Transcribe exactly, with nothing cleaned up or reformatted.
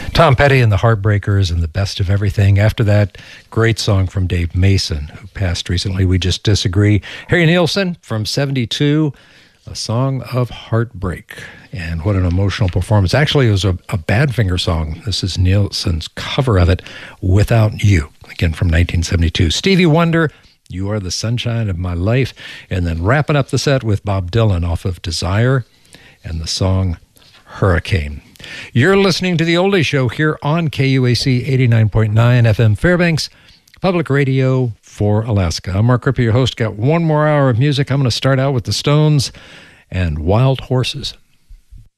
Tom Petty and the Heartbreakers and The Best of Everything. After that, great song from Dave Mason, who passed recently, We Just Disagree. Harry Nilsson from seventy-two, a song of heartbreak. And what an emotional performance. Actually, it was a, a Badfinger song. This is Nilsson's cover of it, Without You, again from nineteen seventy-two. Stevie Wonder, You Are the Sunshine of My Life. And then wrapping up the set with Bob Dylan off of Desire and the song Hurricane. You're listening to The Oldie Show here on K U A C eighty-nine point nine F M Fairbanks, public radio for Alaska. I'm Mark Ripper, your host. Got one more hour of music. I'm going to start out with the Stones and Wild Horses.